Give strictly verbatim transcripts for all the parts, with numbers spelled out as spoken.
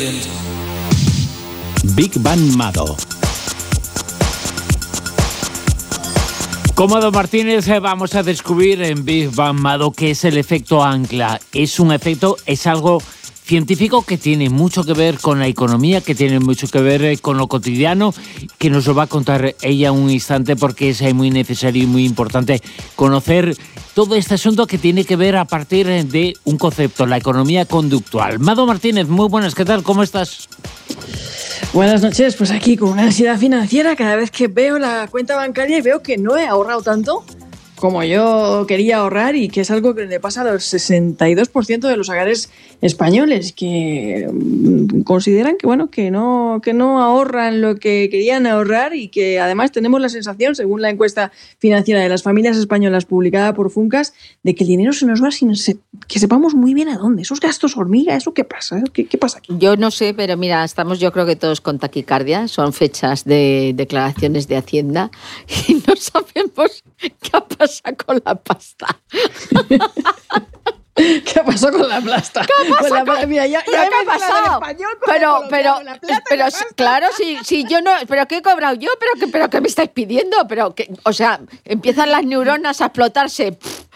Big Bang Mado. Con Mado Martínez vamos a descubrir en Big Bang Mado qué es el efecto ancla. Es un efecto, es algo científico que tiene mucho que ver con la economía, que tiene mucho que ver con lo cotidiano, que nos lo va a contar ella un instante porque es muy necesario y muy importante conocer todo este asunto que tiene que ver a partir de un concepto, la economía conductual. Mado Martínez, muy buenas, ¿qué tal? ¿Cómo estás? Buenas noches, pues aquí con una ansiedad financiera cada vez que veo la cuenta bancaria y veo que no he ahorrado tanto como yo quería ahorrar, y que es algo que le pasa a los sesenta y dos por ciento de los hogares españoles, que consideran que bueno que no que no ahorran lo que querían ahorrar, y que además tenemos la sensación, según la encuesta financiera de las familias españolas publicada por Funcas, de que el dinero se nos va sin se, que sepamos muy bien a dónde. Esos gastos hormiga, ¿eso qué pasa? ¿Qué, qué pasa aquí? Yo no sé, pero mira, estamos yo creo que todos con taquicardia, son fechas de declaraciones de Hacienda y no sabemos qué ha pasado con la pasta. ¿Qué pasó con la plata? ¿Qué ha pasado? Con la, mira, ya, ¿Pero ya qué ha pasado? Español, pero, pero, la plata pero, la claro, si, si yo no, pero ¿qué he cobrado yo? ¿Pero qué, pero qué me estáis pidiendo? Pero que, o sea, empiezan las neuronas a explotarse.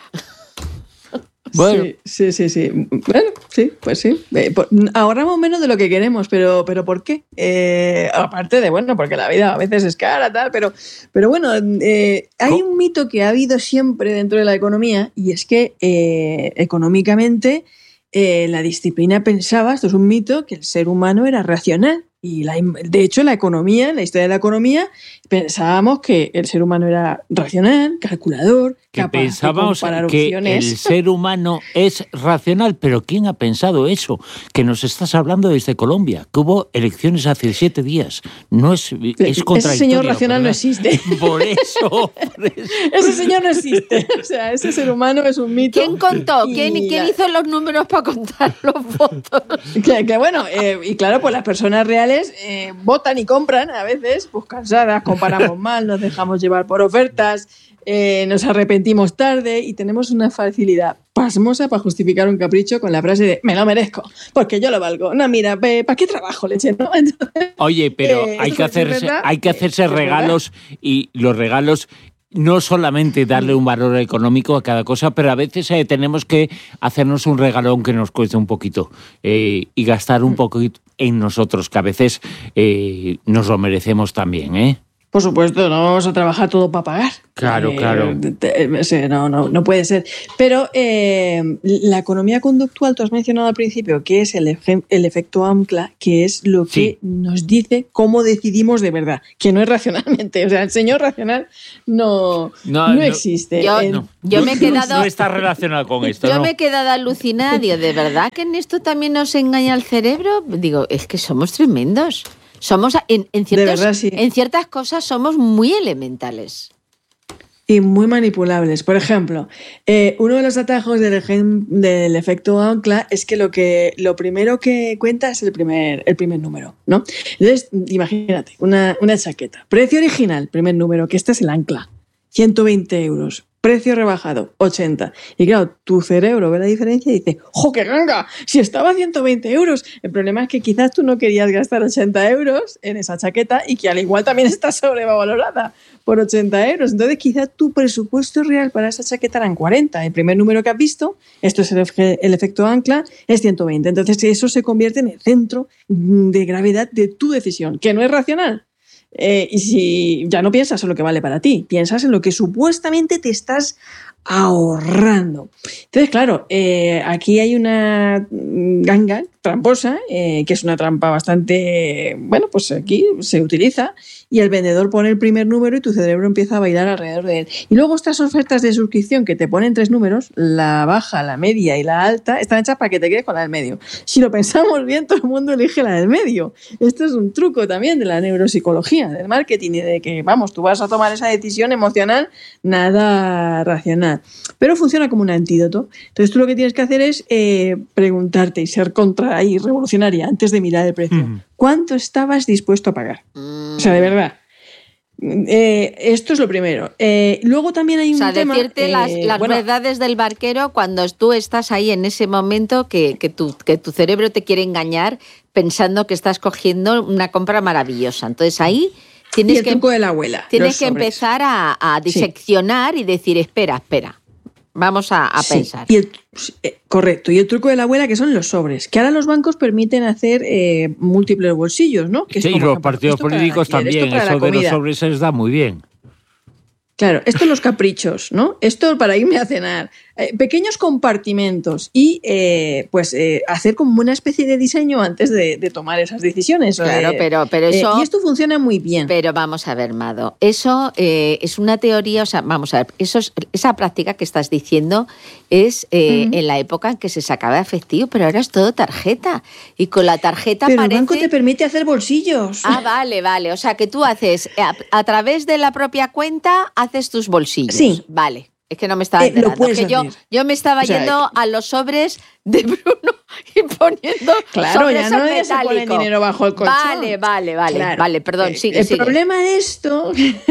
Bueno. Sí, sí, sí, sí. Bueno, sí, pues sí. Eh, por, ahorramos menos de lo que queremos, pero, pero ¿por qué? Eh, aparte de, bueno, porque la vida a veces es cara, tal, pero, pero bueno, eh, hay un mito que ha habido siempre dentro de la economía, y es que eh, económicamente eh, la disciplina pensaba, esto es un mito, que el ser humano era racional. Y la, de hecho, la economía, la historia de la economía, pensábamos que el ser humano era racional, calculador, que capaz pensábamos de comparar que opciones. El ser humano es racional, pero ¿quién ha pensado eso? Que nos estás hablando desde Colombia, que hubo elecciones hace siete días. No es, es contradictorio. Ese señor racional, ¿verdad? No existe. Por eso, por eso. Ese señor no existe. O sea, ese ser humano es un mito. ¿Quién contó? Y... ¿Quién, ¿Quién hizo los números para contar los votos? Que, que bueno, eh, y claro, pues las personas reales eh, votan y compran a veces, pues cansadas, comparamos mal, nos dejamos llevar por ofertas, eh, nos arrepentimos tarde y tenemos una facilidad pasmosa para justificar un capricho con la frase de me lo merezco, porque yo lo valgo. No, mira, ¿para qué trabajo, leche? ¿No? Entonces, Oye, pero eh, hay, que hacerse, verdad, hay que hacerse regalos, y los regalos no solamente darle un valor económico a cada cosa, pero a veces eh, tenemos que hacernos un regalón que nos cueste un poquito eh, y gastar un poquito en nosotros, que a veces eh, nos lo merecemos también, ¿eh? Por supuesto, no vamos a trabajar todo para pagar. Claro, eh, claro. No, no, no puede ser. Pero eh, la economía conductual, tú has mencionado al principio, que es el, efe, el efecto ancla, que es lo que sí. nos dice cómo decidimos de verdad, que no es racionalmente. O sea, el señor racional no, no, no, no existe. Yo, el, no. yo me he quedado... No está relacionado con esto, Yo ¿no? me he quedado alucinada. Digo, ¿de verdad que en esto también nos engaña el cerebro? Digo, es que somos tremendos. Somos, en, en, ciertos, verdad, sí. en ciertas cosas somos muy elementales. Y muy manipulables. Por ejemplo, eh, uno de los atajos del, ejem, del efecto ancla es que lo que lo primero que cuenta es el primer, el primer número, ¿no? Entonces, imagínate, una, una chaqueta. Precio original, primer número, que este es el ancla. ciento veinte euros. Precio rebajado, ochenta. Y claro, tu cerebro ve la diferencia y dice, ¡jo, qué ganga! Si estaba a ciento veinte euros. El problema es que quizás tú no querías gastar ochenta euros en esa chaqueta y que al igual también está sobrevalorada por ochenta euros. Entonces quizás tu presupuesto real para esa chaqueta eran cuarenta. El primer número que has visto, esto es el, el efecto ancla, es ciento veinte. Entonces eso se convierte en el centro de gravedad de tu decisión, que no es racional. Eh, y si ya no piensas en lo que vale para ti, piensas en lo que supuestamente te estás ahorrando. Entonces, claro, eh, aquí hay una ganga tramposa, eh, que es una trampa bastante, bueno, pues aquí se utiliza, y el vendedor pone el primer número y tu cerebro empieza a bailar alrededor de él. Y luego estas ofertas de suscripción que te ponen tres números, la baja, la media y la alta, están hechas para que te quedes con la del medio. Si lo pensamos bien, todo el mundo elige la del medio. Esto es un truco también de la neuropsicología, del marketing, y de que, vamos, tú vas a tomar esa decisión emocional, nada racional. Pero funciona como un antídoto. Entonces tú lo que tienes que hacer es eh, preguntarte y ser contra y revolucionaria antes de mirar el precio. Mm. ¿Cuánto estabas dispuesto a pagar? Mm. O sea, de verdad. Eh, esto es lo primero. Eh, luego también hay un o sea, tema... decirte eh, las, las bueno, verdades del barquero cuando tú estás ahí en ese momento que, que, tu, que tu cerebro te quiere engañar, pensando que estás cogiendo una compra maravillosa. Entonces ahí tienes y el que truco de la abuela. Tienes que sobres. empezar a, a diseccionar sí. y decir, espera, espera. Vamos a, a sí. pensar. Y el, eh, correcto. Y el truco de la abuela, que son los sobres, que ahora los bancos permiten hacer eh, múltiples bolsillos, ¿no? Que sí, es como, y los partidos políticos también. Eso de los sobres se les da muy bien. Claro, esto los caprichos, ¿no? Esto para irme a cenar. Eh, pequeños compartimentos y eh, pues eh, hacer como una especie de diseño antes de, de tomar esas decisiones. Claro, eh, pero, pero eso... Eh, y esto funciona muy bien. Pero vamos a ver, Mado, eso eh, es una teoría, o sea, vamos a ver, eso es, esa práctica que estás diciendo es eh, uh-huh. en la época en que se sacaba efectivo, pero ahora es todo tarjeta. Y con la tarjeta Pero parece... el banco te permite hacer bolsillos. Ah, vale, vale. O sea, que tú haces, a, a través de la propia cuenta, haces tus bolsillos. Sí. Vale. Es que no me estaba enterando. Eh, que yo, yo me estaba o sea, yendo a los sobres de Bruno y poniendo claro, sobres ya no metálico. Se pone dinero bajo el colchón. Vale, vale, vale, claro. vale, perdón, eh, sigue, El sigue. problema de esto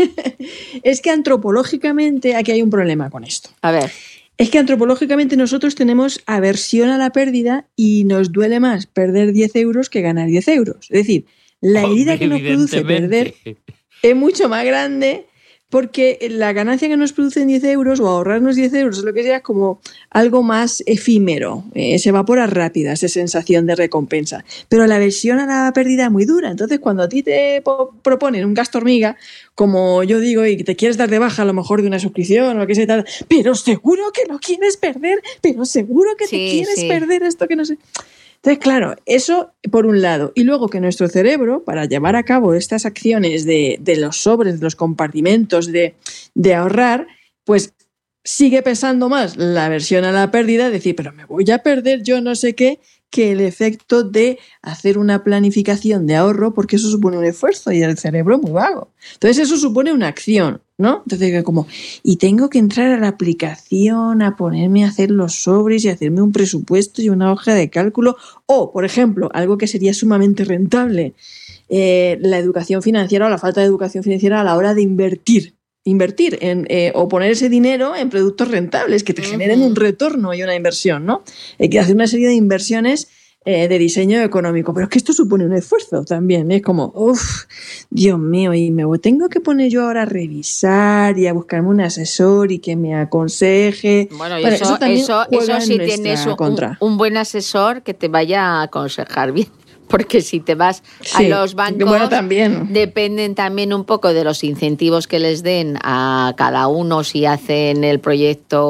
es que antropológicamente aquí hay un problema con esto. A ver. Es que antropológicamente nosotros tenemos aversión a la pérdida y nos duele más perder diez euros que ganar diez euros. Es decir, la herida que nos produce perder es mucho más grande porque la ganancia que nos producen diez euros o ahorrarnos diez euros, lo que sea, es como algo más efímero, eh, se evapora rápida esa sensación de recompensa. Pero la aversión a la pérdida es muy dura. Entonces, cuando a ti te po- proponen un gasto hormiga, como yo digo, y te quieres dar de baja a lo mejor de una suscripción o lo que sea, tal, pero seguro que no quieres perder, pero seguro que sí, te quieres sí. perder esto que no sé... Entonces, claro, eso por un lado. Y luego que nuestro cerebro, para llevar a cabo estas acciones de, de los sobres, de los compartimentos, de, de ahorrar, pues sigue pesando más la aversión a la pérdida, decir, pero me voy a perder yo no sé qué, que el efecto de hacer una planificación de ahorro, porque eso supone un esfuerzo y el cerebro es muy vago. Entonces eso supone una acción, ¿no? Entonces como, y tengo que entrar a la aplicación, a ponerme a hacer los sobres y hacerme un presupuesto y una hoja de cálculo, o, por ejemplo, algo que sería sumamente rentable, eh, la educación financiera o la falta de educación financiera a la hora de invertir. Invertir en, eh, o poner ese dinero en productos rentables que te generen un retorno y una inversión, ¿no? Hay que hacer una serie de inversiones eh, de diseño económico, pero es que esto supone un esfuerzo también, es como, uff, Dios mío, y me tengo que poner yo ahora a revisar y a buscarme un asesor y que me aconseje. Bueno, y bueno eso, eso, eso si tienes un, un buen asesor que te vaya a aconsejar bien. Porque si te vas sí, a los bancos, bueno, también. dependen también un poco de los incentivos que les den a cada uno si hacen el proyecto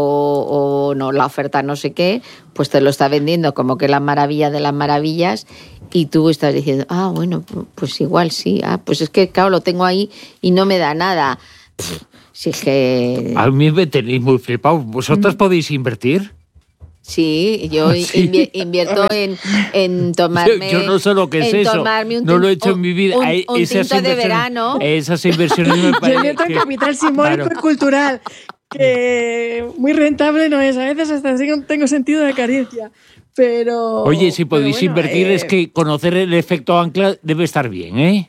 o no, la oferta no sé qué, pues te lo está vendiendo como que la maravilla de las maravillas y tú estás diciendo, ah, bueno, pues igual sí, ah, pues es que claro, lo tengo ahí y no me da nada. Pff, sí que... A mí me tenéis muy flipado. ¿Vosotros mm. podéis invertir? Sí, yo ¿Sí? Invi- invierto en, en tomarme... Yo, yo no sé lo que es eso, un, no lo he hecho en mi vida. Un, Hay, un tinto de verano. Esas inversiones me parecen... Yo invierto en capital simbólico claro. y cultural, que muy rentable no es, a veces hasta tengo sentido de carencia, pero... Oye, si podéis bueno, invertir eh... es que conocer el efecto ancla debe estar bien, ¿eh?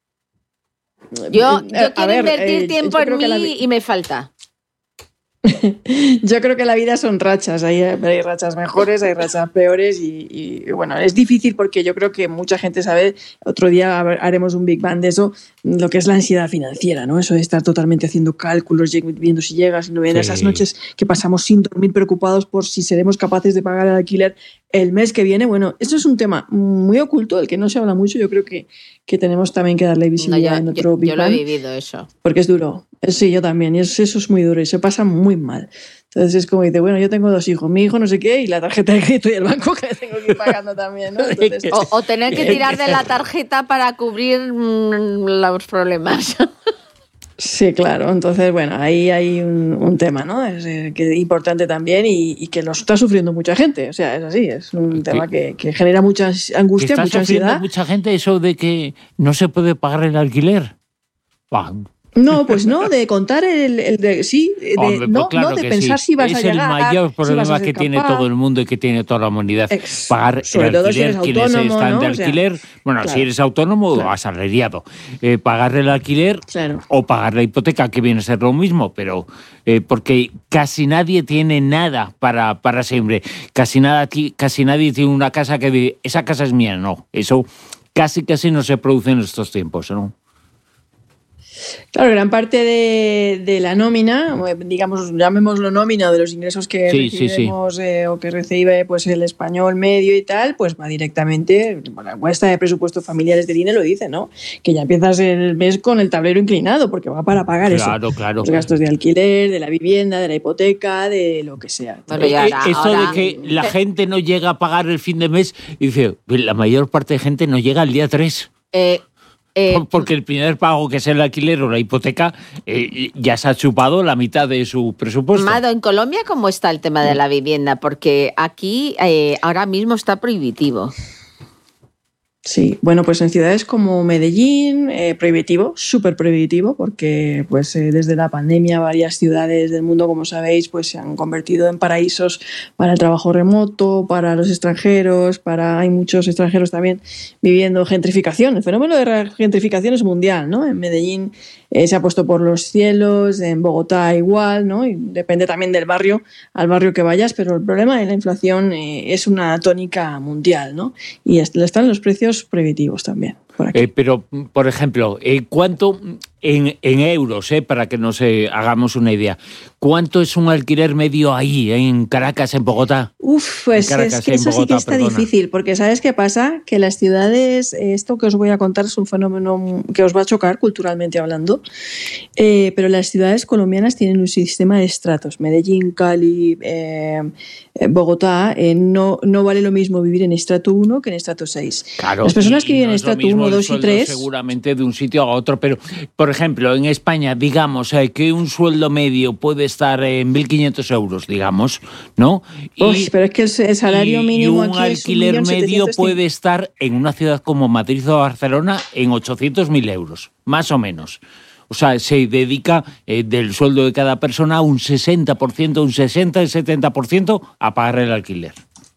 Yo, yo quiero ver, invertir eh, tiempo en mí la... y me falta. Yo creo que la vida son rachas, hay, hay rachas mejores, hay rachas peores y, y bueno, es difícil porque yo creo que mucha gente sabe, otro día haremos un Big Bang de eso, lo que es la ansiedad financiera, ¿no? Eso de estar totalmente haciendo cálculos, viendo si llegas, si no vienes, sí. Esas noches que pasamos sin dormir preocupados por si seremos capaces de pagar el alquiler el mes que viene. Bueno, eso es un tema muy oculto, del que no se habla mucho, yo creo que, que tenemos también que darle visibilidad no, yo, en otro yo, Big yo Bang. Yo lo he vivido eso. Porque es duro. Sí, yo también. Y eso, eso es muy duro y se pasa muy mal. Entonces es como dice, bueno, yo tengo dos hijos, mi hijo no sé qué y la tarjeta de crédito y el banco que tengo que ir pagando también, ¿no? Entonces, o, o tener que tirar de la tarjeta para cubrir mmm, los problemas. Sí, claro. Entonces, bueno, ahí hay un, un tema, ¿no? Es, eh, que es importante también y, y que lo está sufriendo mucha gente. O sea, es así, es un ¿Qué? tema que, que genera mucha angustia, ¿Está mucha ansiedad. mucha gente eso de que no se puede pagar el alquiler? Bah, No, pues no, de contar el, el de sí, de, Hombre, no, pues claro no de que pensar sí. si vas es a llegar. Es el mayor problema si vas a que capaz. tiene todo el mundo y que tiene toda la humanidad. Ex, Pagar sobre el todo alquiler, si eres quienes autónomo, están ¿no? de O sea, alquiler, bueno, claro, si eres autónomo claro. o asalariado, eh, pagar el alquiler claro. o pagar la hipoteca, que viene a ser lo mismo, pero eh, porque casi nadie tiene nada para, para siempre. Casi, nada, casi nadie tiene una casa que dice, esa casa es mía, no. Eso casi casi no se produce en estos tiempos, ¿no? Claro, gran parte de, de la nómina, digamos, llamémoslo nómina, de los ingresos que sí, recibimos sí, sí. Eh, o que recibe pues el español medio y tal, pues va directamente, bueno, la encuesta de presupuestos familiares del I N E lo dice, ¿no? Que ya empiezas el mes con el tablero inclinado porque va para pagar claro, eso. Claro, los gastos de alquiler, de la vivienda, de la hipoteca, de lo que sea. Bueno, y ahora, Esto ahora... de que la gente no llega a pagar el fin de mes, y dice, la mayor parte de gente no llega al día tres. Eh... Eh, Porque el primer pago, que es el alquiler o la hipoteca, eh, ya se ha chupado la mitad de su presupuesto. Mado, ¿en Colombia cómo está el tema de la vivienda? Porque aquí eh, ahora mismo está prohibitivo. Sí, bueno, pues en ciudades como Medellín, eh, prohibitivo, súper prohibitivo, porque pues eh, desde la pandemia varias ciudades del mundo, como sabéis, pues se han convertido en paraísos para el trabajo remoto, para los extranjeros, para hay muchos extranjeros también viviendo gentrificación. El fenómeno de la gentrificación es mundial, ¿no? En Medellín eh, se ha puesto por los cielos, en Bogotá igual, ¿no? Y depende también del barrio, al barrio que vayas, pero el problema de la inflación eh, es una tónica mundial, ¿no? Y están los precios prohibitivos también. Por aquí. Eh, pero, por ejemplo, eh, ¿cuánto en, en euros, eh, para que nos eh, hagamos una idea, cuánto es un alquiler medio ahí, en Caracas, en Bogotá? Uf, pues Caracas, es que eso Bogotá, sí que está perdona. difícil, porque ¿sabes qué pasa? Que las ciudades, esto que os voy a contar es un fenómeno que os va a chocar culturalmente hablando, eh, pero las ciudades colombianas tienen un sistema de estratos. Medellín, Cali, eh, Bogotá, eh, no, no vale lo mismo vivir en estrato uno que en estrato seis. Claro, las personas y, que viven no en estrato uno, dos y tres... seguramente de un sitio a otro, pero, por ejemplo, en España, digamos eh, que un sueldo medio puede estar en mil quinientos euros, digamos, ¿no? Y, Uy, pero es que el salario mínimo y un aquí alquiler es un medio puede estar en una ciudad como Madrid o Barcelona en ochocientos mil euros, más o menos. O sea, se dedica eh, del sueldo de cada persona un sesenta por ciento, un sesenta y setenta por ciento a pagar el alquiler.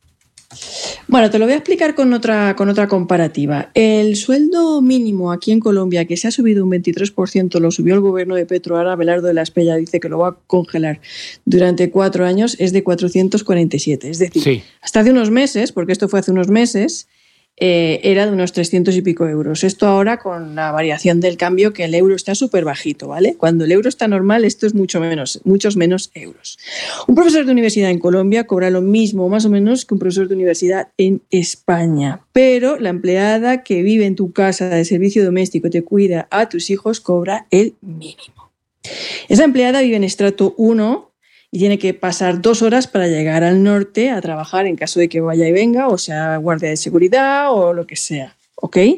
Bueno, te lo voy a explicar con otra, con otra comparativa. El sueldo mínimo aquí en Colombia, que se ha subido un veintitrés por ciento, lo subió el gobierno de Petro, ahora Abelardo de la Espriella dice que lo va a congelar durante cuatro años, es de cuatrocientos cuarenta y siete. Es decir, sí. hasta hace unos meses, porque esto fue hace unos meses, eh, era de unos trescientos y pico euros. Esto ahora con la variación del cambio, que el euro está súper bajito, ¿vale? Cuando el euro está normal, esto es mucho menos, muchos menos euros. Un profesor de universidad en Colombia cobra lo mismo, más o menos, que un profesor de universidad en España. Pero la empleada que vive en tu casa de servicio doméstico y te cuida a tus hijos cobra el mínimo. Esa empleada vive en estrato uno y tiene que pasar dos horas para llegar al norte a trabajar en caso de que vaya y venga, o sea, guardia de seguridad o lo que sea, ¿ok? Eh,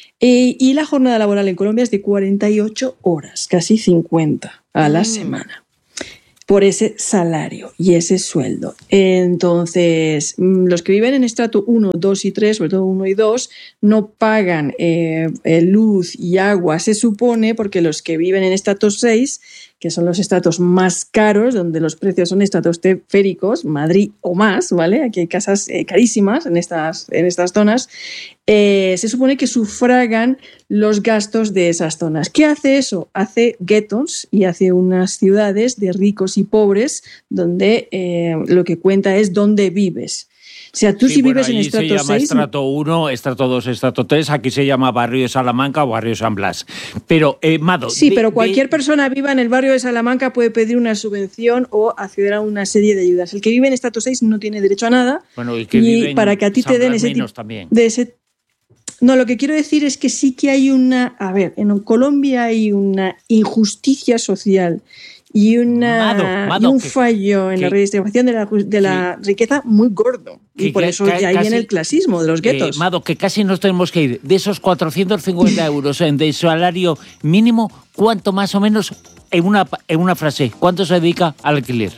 y la jornada laboral en Colombia es de cuarenta y ocho horas, casi cincuenta a la mm. semana, por ese salario y ese sueldo. Entonces, los que viven en estrato uno, dos y tres, sobre todo uno y dos, no pagan eh, luz y agua, se supone, porque los que viven en estrato seis, que son los estratos más caros, donde los precios son estratosféricos, Madrid o más, ¿vale? Aquí hay casas eh, carísimas en estas, en estas zonas. Eh, se supone que sufragan los gastos de esas zonas. ¿Qué hace eso? Hace guetos y hace unas ciudades de ricos y pobres donde eh, lo que cuenta es dónde vives. O sea, tú sí, si bueno, vives en estrato seis... se llama seis... estrato uno, estrato dos, estrato tres, aquí se llama barrio de Salamanca o barrio de San Blas. Pero, eh, Mado... Sí, de, pero cualquier de... persona viva en el barrio de Salamanca puede pedir una subvención o acceder a una serie de ayudas. El que vive en estrato seis no tiene derecho a nada. Bueno, y que y vive en para que a ti San te den Blas ese tipo también. de ese... No, lo que quiero decir es que sí que hay una... A ver, en Colombia hay una injusticia social y, una, Mado, Mado, y un que, fallo en que, la redistribución de la, de la sí. riqueza muy gordo. Que, y por que, eso que, ya ahí viene el clasismo de los guetos. Eh, Mado, que casi nos tenemos que ir. De esos cuatrocientos cincuenta euros en de salario mínimo, ¿cuánto más o menos, en una, en una frase, cuánto se dedica al alquiler?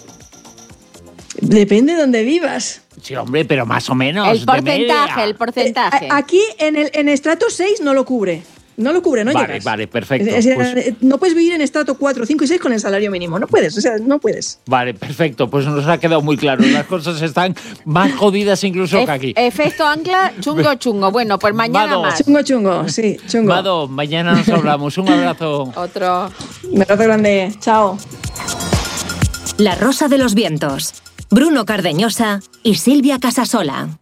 Depende de dónde vivas. Sí, hombre, pero más o menos. El porcentaje, el porcentaje. Aquí en el en estrato seis no lo cubre. No lo cubre, no vale, llegas. Vale, perfecto. O sea, pues... No puedes vivir en estrato cuatro, cinco y seis con el salario mínimo. No puedes, o sea, no puedes. Vale, perfecto. Pues nos ha quedado muy claro. Las cosas están más jodidas incluso e- que aquí. Efecto ancla, chungo, chungo. Bueno, pues mañana Mado. más. Chungo, chungo, sí, chungo. Mado, mañana nos hablamos. Un abrazo. Otro. Un abrazo grande. Chao. La Rosa de los Vientos. Bruno Cardeñosa y Silvia Casasola.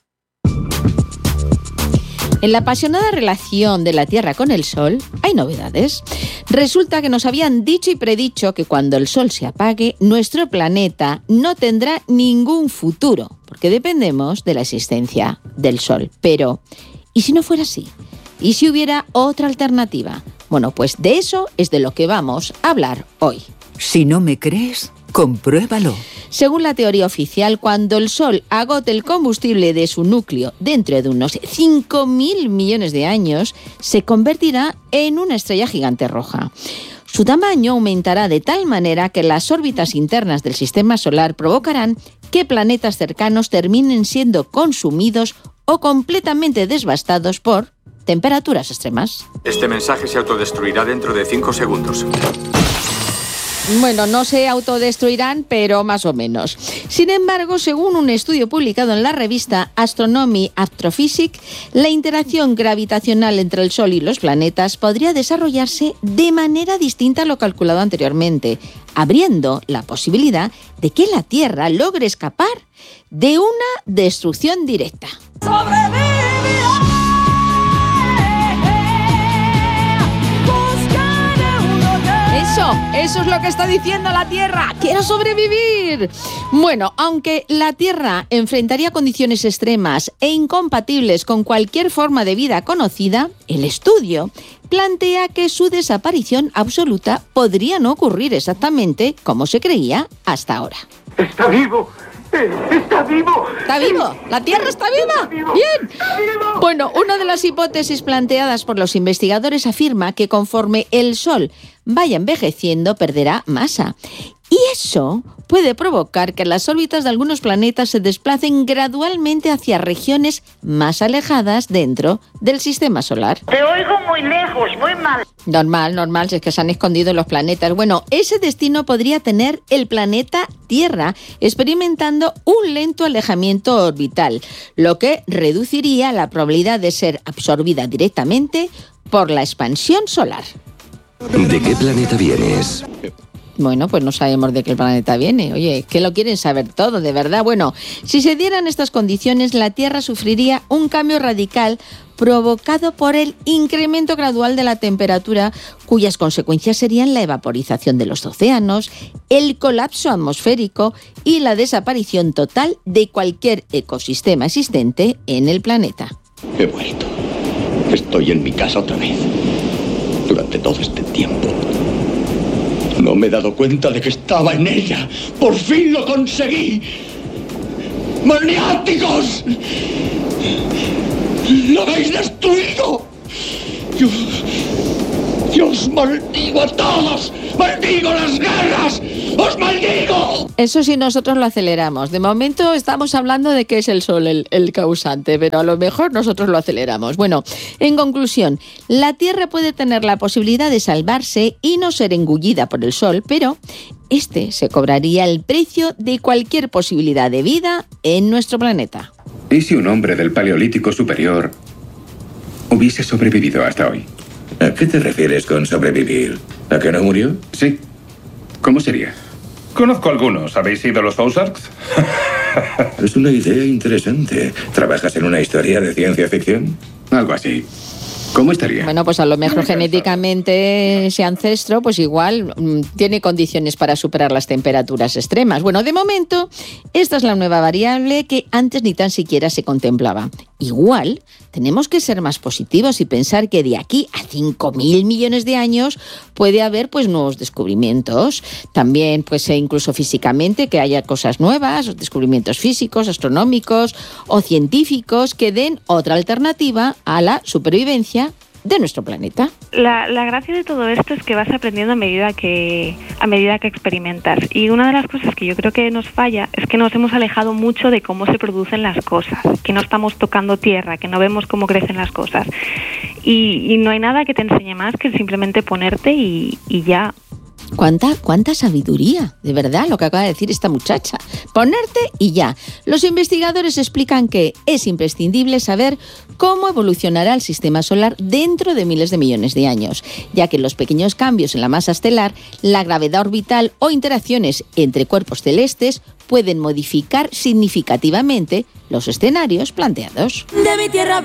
En la apasionada relación de la Tierra con el Sol hay novedades. Resulta que nos habían dicho y predicho que cuando el Sol se apague, nuestro planeta no tendrá ningún futuro, porque dependemos de la existencia del Sol. Pero, ¿y si no fuera así? ¿Y si hubiera otra alternativa? Bueno, pues de eso es de lo que vamos a hablar hoy. Si no me crees, compruébalo. Según la teoría oficial, cuando el Sol agote el combustible de su núcleo dentro de unos cinco mil millones de años, se convertirá en una estrella gigante roja. Su tamaño aumentará de tal manera que las órbitas internas del sistema solar provocarán que planetas cercanos terminen siendo consumidos o completamente devastados por temperaturas extremas. Este mensaje se autodestruirá dentro de cinco segundos. Bueno, no se autodestruirán, pero más o menos. Sin embargo, según un estudio publicado en la revista Astronomy Astrophysics, la interacción gravitacional entre el Sol y los planetas podría desarrollarse de manera distinta a lo calculado anteriormente, abriendo la posibilidad de que la Tierra logre escapar de una destrucción directa. Eso, eso es lo que está diciendo la Tierra. ¡Quiero sobrevivir! Bueno, aunque la Tierra enfrentaría condiciones extremas e incompatibles con cualquier forma de vida conocida, el estudio plantea que su desaparición absoluta podría no ocurrir exactamente como se creía hasta ahora. ¡Está vivo! ¡Está vivo! ¿Está vivo? ¿La Tierra está viva? ¡Está vivo! ¡Bien! ¡Está vivo! Bueno, una de las hipótesis planteadas por los investigadores afirma que conforme el Sol vaya envejeciendo, perderá masa. Y eso puede provocar que las órbitas de algunos planetas se desplacen gradualmente hacia regiones más alejadas dentro del sistema solar. Te oigo muy lejos, muy mal. Normal, normal, si es que se han escondido los planetas. Bueno, ese destino podría tener el planeta Tierra, experimentando un lento alejamiento orbital, lo que reduciría la probabilidad de ser absorbida directamente por la expansión solar. ¿De qué planeta vienes? Bueno, pues no sabemos de qué planeta viene. Oye, que lo quieren saber todo, de verdad. Bueno, si se dieran estas condiciones, la Tierra sufriría un cambio radical provocado por el incremento gradual de la temperatura, cuyas consecuencias serían la evaporización de los océanos, el colapso atmosférico y la desaparición total de cualquier ecosistema existente en el planeta. He vuelto. Estoy en mi casa otra vez. Durante todo este tiempo no me he dado cuenta de que estaba en ella. ¡Por fin lo conseguí! ¡Maniáticos! ¡Lo habéis destruido! Yo, yo os maldigo a todos. ¡Maldigo las guerras! ¡Os maldigo! Eso sí, nosotros lo aceleramos. De momento estamos hablando de que es el Sol el, el causante, pero a lo mejor nosotros lo aceleramos. Bueno, en conclusión, la Tierra puede tener la posibilidad de salvarse y no ser engullida por el Sol, pero este se cobraría el precio de cualquier posibilidad de vida en nuestro planeta. ¿Y si un hombre del Paleolítico Superior hubiese sobrevivido hasta hoy? ¿A qué te refieres con sobrevivir? ¿A que no murió? Sí. ¿Cómo sería? Conozco algunos. ¿Habéis ido los Ozarks? Es una idea interesante. ¿Trabajas en una historia de ciencia ficción? Algo así. ¿Cómo estaría? Bueno, pues a lo mejor genéticamente ese ancestro, pues igual mmm, tiene condiciones para superar las temperaturas extremas. Bueno, de momento, esta es la nueva variable que antes ni tan siquiera se contemplaba. Igual, tenemos que ser más positivos y pensar que de aquí a cinco mil millones de años puede haber pues nuevos descubrimientos. También, pues incluso físicamente, que haya cosas nuevas, descubrimientos físicos, astronómicos o científicos que den otra alternativa a la supervivencia de nuestro planeta. La, la gracia de todo esto es que vas aprendiendo a medida que a medida que experimentas. Y una de las cosas que yo creo que nos falla es que nos hemos alejado mucho de cómo se producen las cosas, que no estamos tocando tierra, que no vemos cómo crecen las cosas. y, y no hay nada que te enseñe más que simplemente ponerte y, y ya. ¿Cuánta, cuánta sabiduría, de verdad, lo que acaba de decir esta muchacha. Ponerte y ya. Los investigadores explican que es imprescindible saber cómo evolucionará el sistema solar dentro de miles de millones de años, ya que los pequeños cambios en la masa estelar, la gravedad orbital o interacciones entre cuerpos celestes pueden modificar significativamente los escenarios planteados. De mi tierra